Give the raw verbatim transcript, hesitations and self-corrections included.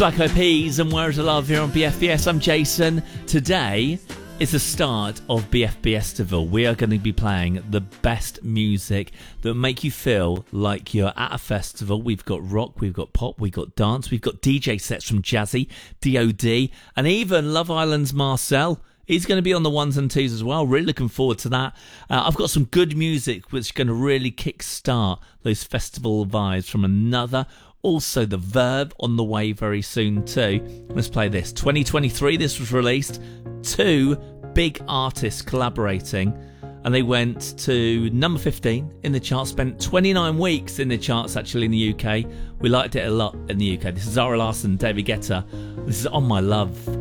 Black Eyed Peas and Where Is the Love here on B F B S. I'm Jason. Today is the start of B F B Estival. We are going to be playing the best music that make you feel like you're at a festival. We've got rock, we've got pop, we've got dance, we've got D J sets from Jazzy, D O D, and even Love Island's Marcel. He's going to be on the ones and twos as well. Really looking forward to that. Uh, I've got some good music which is going to really kickstart those festival vibes from Another. Also, The Verve on the way very soon too. Let's play this. twenty twenty-three, this was released. Two big artists collaborating. And they went to number fifteen in the chart. Spent twenty-nine weeks in the charts actually in the U K. We liked it a lot in the U K. This is Zara Larsson, David Guetta. This is On My Love.